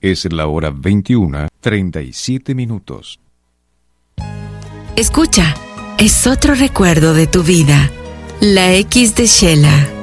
Es la hora 21:37. Escucha, es otro recuerdo de tu vida. La X de Shela.